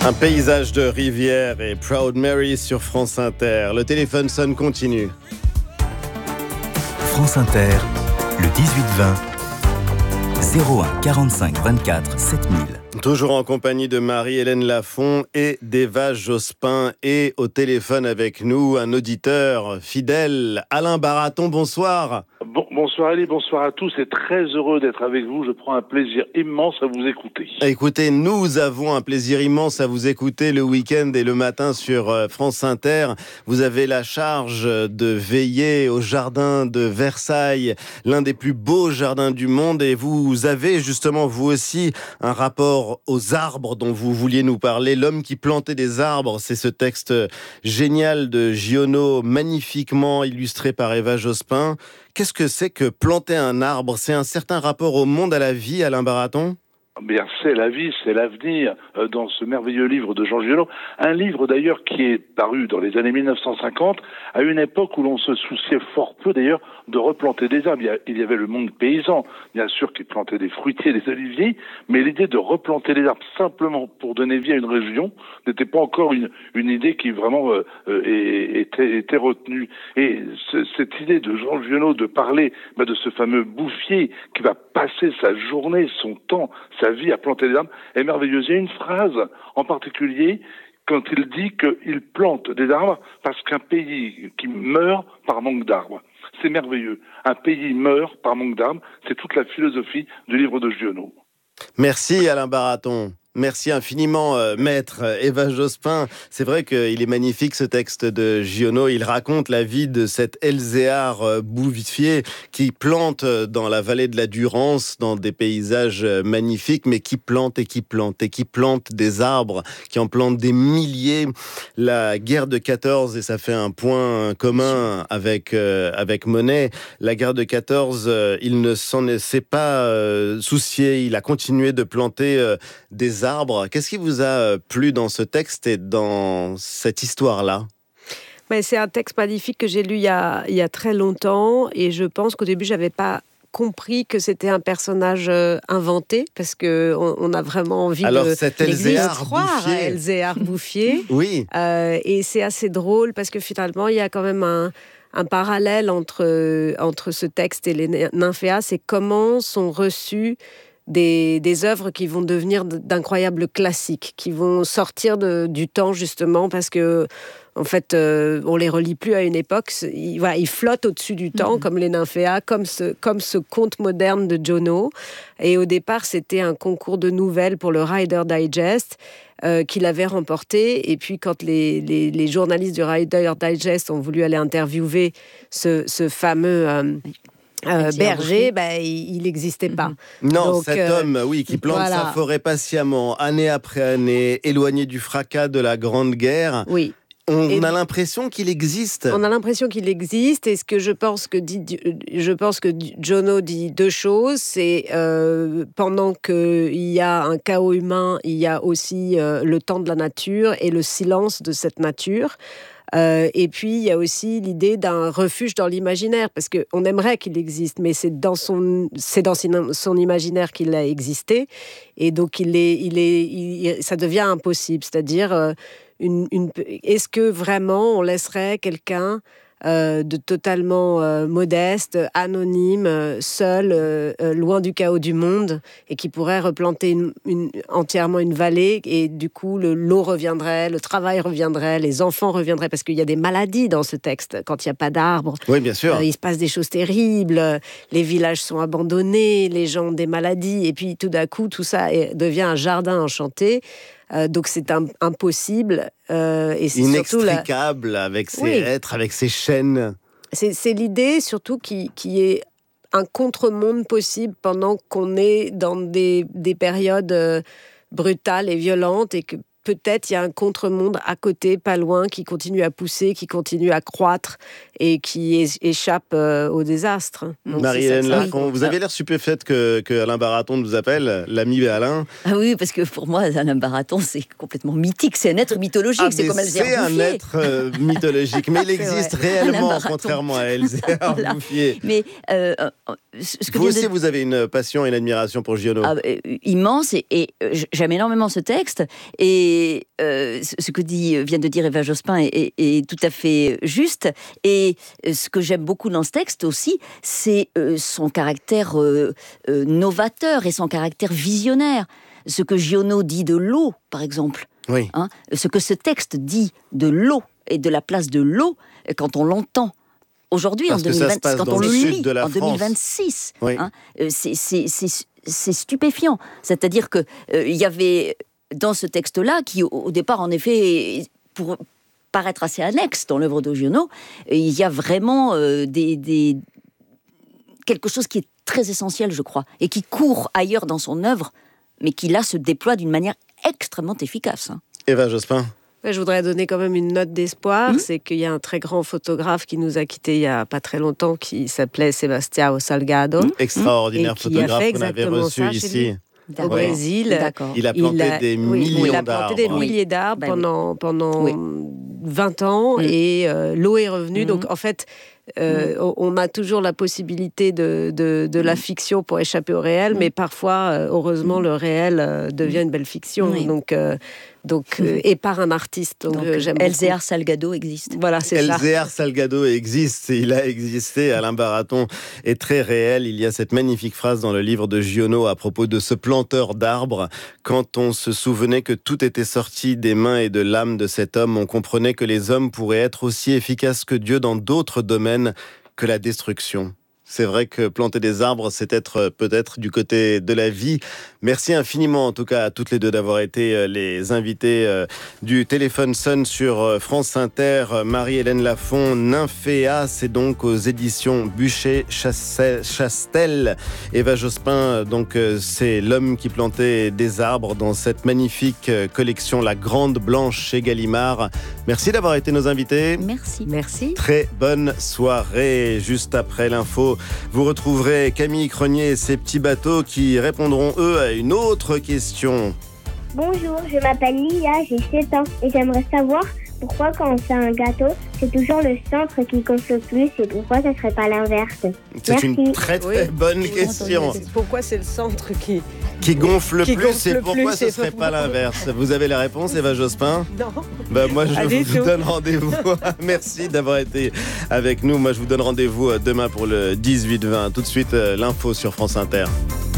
Un paysage de rivière et Proud Mary sur France Inter. Le téléphone sonne continue. France Inter, le 18-20, 01 45 24 7000. Toujours en compagnie de Marie-Hélène Lafont et d'Eva Jospin. Et au téléphone avec nous, un auditeur fidèle, Alain Baraton, bonsoir. Bonsoir Ali, bonsoir à tous et très heureux d'être avec vous. Je prends un plaisir immense à vous écouter. Écoutez, nous avons un plaisir immense à vous écouter le week-end et le matin sur France Inter. Vous avez la charge de veiller au jardin de Versailles, l'un des plus beaux jardins du monde. Et vous avez justement, vous aussi, un rapport aux arbres dont vous vouliez nous parler. L'homme qui plantait des arbres, c'est ce texte génial de Giono, magnifiquement illustré par Eva Jospin. Qu'est-ce que c'est que planter un arbre ? C'est un certain rapport au monde, à la vie, Alain Baraton ? Bien, c'est la vie, c'est l'avenir dans ce merveilleux livre de Jean Giono. Un livre d'ailleurs qui est paru dans les années 1950, à une époque où l'on se souciait fort peu d'ailleurs de replanter des arbres. Il y avait le monde paysan, bien sûr, qui plantait des fruitiers, des oliviers, mais l'idée de replanter des arbres simplement pour donner vie à une région n'était pas encore une idée qui vraiment était retenue. Et cette idée de Jean Giono de parler de ce fameux bouffier qui va passer sa journée, son temps, sa vie à planter des arbres est merveilleuse. Il y a une phrase en particulier quand il dit qu'il plante des arbres parce qu'un pays qui meurt par manque d'arbres. C'est merveilleux. Un pays meurt par manque d'arbres. C'est toute la philosophie du livre de Giono. Merci Alain Baraton. Merci infiniment, maître Eva Jospin. C'est vrai qu'il est magnifique ce texte de Giono. Il raconte la vie de cet Elzéar bouffier qui plante dans la vallée de la Durance, dans des paysages magnifiques, mais qui plante et qui plante et qui plante des arbres, qui en plante des milliers. La guerre de 14, et ça fait un point commun avec Monet, la guerre de 14, il ne s'en s'est pas soucié. Il a continué de planter des arbres. Qu'est-ce qui vous a plu dans ce texte et dans cette histoire-là ? Mais c'est un texte magnifique que j'ai lu il y a très longtemps et je pense qu'au début, je n'avais pas compris que c'était un personnage inventé parce qu'on a vraiment envie de croire à Elzéar Bouffier. Oui. Et c'est assez drôle parce que finalement, il y a quand même un parallèle entre ce texte et les nymphéas. C'est comment sont reçues des œuvres qui vont devenir d'incroyables classiques, qui vont sortir du temps justement parce que en fait, on les relie plus à une époque. Ils flottent au-dessus du temps, comme les nymphéas, comme ce conte moderne de Giono. Et au départ, c'était un concours de nouvelles pour le Rider Digest qu'il avait remporté. Et puis, quand les journalistes du Rider Digest ont voulu aller interviewer ce fameux berger, il n'existait pas. Non, donc, cet homme, qui plante sa forêt patiemment, année après année, éloigné du fracas de la Grande Guerre. Oui. On a l'impression qu'il existe. On a l'impression qu'il existe. Et ce que je pense que Giono dit deux choses. C'est pendant qu'il y a un chaos humain, il y a aussi le temps de la nature et le silence de cette nature. Et puis, il y a aussi l'idée d'un refuge dans l'imaginaire, parce qu'on aimerait qu'il existe, mais c'est dans son imaginaire qu'il a existé, et donc ça devient impossible. C'est-à-dire, est-ce que vraiment on laisserait quelqu'un de totalement modeste, anonyme, seul, loin du chaos du monde, et qui pourrait replanter entièrement une vallée, et du coup l'eau reviendrait, le travail reviendrait, les enfants reviendraient, parce qu'il y a des maladies dans ce texte. Quand il n'y a pas d'arbres, oui, bien sûr. Il se passe des choses terribles, les villages sont abandonnés, les gens ont des maladies, et puis tout d'un coup tout ça devient un jardin enchanté. Donc c'est impossible. Et c'est inextricable avec ses êtres, avec ses chaînes. C'est l'idée surtout qui est un contre-monde possible pendant qu'on est dans des périodes brutales et violentes, et que peut-être il y a un contre-monde à côté, pas loin, qui continue à pousser, qui continue à croître et qui échappe au désastre. Marie-Hélène Lafont, vous avez l'air stupéfaite que Alain Baraton nous appelle, l'ami Alain. Ah oui, parce que pour moi, Alain Baraton, c'est complètement mythique, c'est un être mythologique, c'est comme Elzéar Bouffier. C'est un être mythologique, mais il existe réellement, contrairement à Elzéar Bouffier. Mais vous aussi, vous avez une passion et une admiration pour Giono. Immense, et j'aime énormément ce texte, et ce que vient de dire Eva Jospin est tout à fait juste. Et ce que j'aime beaucoup dans ce texte aussi, c'est son caractère novateur et son caractère visionnaire. Ce que Giono dit de l'eau, par exemple. Oui. Ce que ce texte dit de l'eau et de la place de l'eau, quand on l'entend aujourd'hui, en 2026, quand on le lit en 2026, oui. C'est stupéfiant. C'est-à-dire que il y avait dans ce texte-là, qui au départ, en effet, pour paraître assez annexe dans l'œuvre de Giono, il y a vraiment quelque chose qui est très essentiel, je crois, et qui court ailleurs dans son œuvre, mais qui là se déploie d'une manière extrêmement efficace. Eva Jospin. Je voudrais donner quand même une note d'espoir, c'est qu'il y a un très grand photographe qui nous a quittés il y a pas très longtemps, qui s'appelait Sebastião Salgado. Extraordinaire photographe qu'on avait reçu ici. Au Brésil. Il a planté des millions d'arbres. Il a planté des milliers d'arbres pendant 20 ans et l'eau est revenue. Donc en fait, on a toujours la possibilité de la fiction pour échapper au réel, mais parfois, heureusement, le réel devient une belle fiction. Donc, et par un artiste. Donc, j'aime Elzéar Salgado existe. Voilà, c'est ça. Elzéar Salgado existe, et il a existé. Alain Baraton est très réel. Il y a cette magnifique phrase dans le livre de Giono à propos de ce planteur d'arbres. Quand on se souvenait que tout était sorti des mains et de l'âme de cet homme, on comprenait que les hommes pourraient être aussi efficaces que Dieu dans d'autres domaines que la destruction. C'est vrai que planter des arbres, c'est être peut-être du côté de la vie. Merci infiniment, en tout cas, à toutes les deux d'avoir été les invités du Téléphone Sonne sur France Inter. Marie-Hélène Lafont, Nymphéa, c'est donc aux éditions Bûcher-Chastel. Eva Jospin, donc c'est l'homme qui plantait des arbres dans cette magnifique collection La Grande Blanche chez Gallimard. Merci d'avoir été nos invités. Merci. Très bonne soirée. Juste après l'info, vous retrouverez Camille Cronier et ses petits bateaux qui répondront, eux, à une autre question. Bonjour, je m'appelle Lia, j'ai 7 ans et j'aimerais savoir pourquoi quand on fait un gâteau, c'est toujours le centre qui gonfle le plus et pourquoi ça ne serait pas l'inverse. C'est une très bonne question. Pourquoi c'est le centre qui gonfle le plus et pourquoi ce ne serait pourquoi pas l'inverse? Vous avez la réponse, Eva Jospin? Non. Moi, je vous donne rendez-vous. Merci d'avoir été avec nous. Moi, je vous donne rendez-vous demain pour le 18-20. Tout de suite, l'info sur France Inter.